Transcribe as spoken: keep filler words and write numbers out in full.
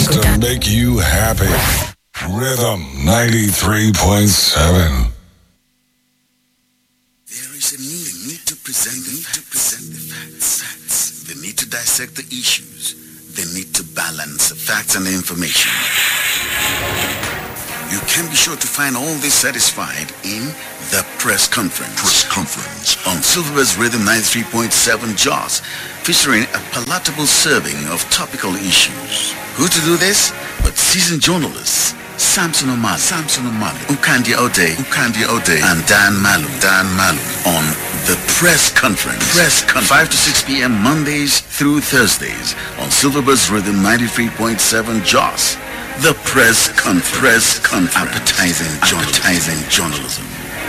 to make you happy. Rhythm ninety-three point seven. There is a need, need to present the need to present the facts. facts. They need to dissect the issues. They need to balance the facts and the information. You can be sure to find all this satisfied in the press conference. Press conference on Silverbirds Rhythm ninety-three point seven Jaws, featuring a palatable serving of topical issues. Who to do this? But seasoned journalists Samson Omale, Samson Omale, Ukandi Ode, Ukandi Ode, and Dan Malu, Dan Malu on the press conference. Press conference. five to six p.m. Mondays through Thursdays on Silverbirds Rhythm ninety-three point seven Jaws. The press conference. Press conference. Appetizing, appetizing journalism.